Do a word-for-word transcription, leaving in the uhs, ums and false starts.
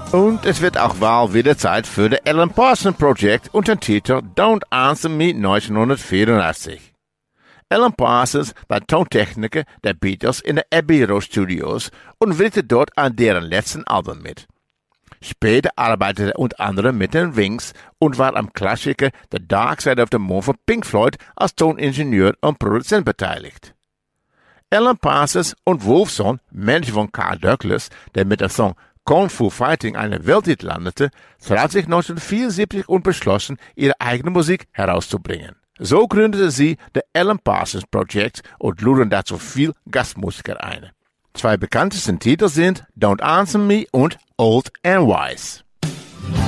Und es wird auch mal wieder Zeit für das Alan Parsons Projekt unter dem Titel Don't Answer Me neunzehnhundertvierundachtzig. Alan Parsons war Tontechniker der Beatles in den Abbey Road Studios und wirkte dort an deren letzten Album mit. Später arbeitete er unter anderem mit den Wings und war am Klassiker The Dark Side of the Moon von Pink Floyd als Toningenieur und Produzent beteiligt. Alan Parsons und Wolfson, Manager von Carl Douglas, der mit dem Song Kung Fu Fighting eine Welthit landete, traf sich neunzehnhundertvierundsiebzig und beschlossen, ihre eigene Musik herauszubringen. So gründete sie das Alan Parsons Project und luden dazu viel Gastmusiker ein. Zwei bekanntesten Titel sind Don't Answer Me und Old and Wise.